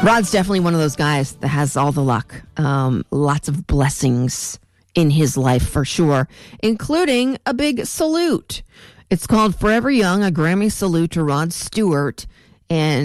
Rod's definitely one of those guys that has all the luck. Lots of blessings in his life for sure, including a big salute. It's called Forever Young, a Grammy salute to Rod Stewart. And